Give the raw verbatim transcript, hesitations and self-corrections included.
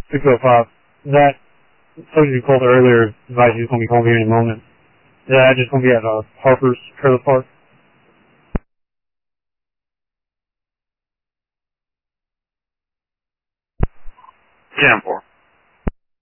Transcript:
six oh five. That, something you called earlier, advice is going to be calling here in a moment. Yeah, just going to be at uh, Harper's Trailer Park. ten four.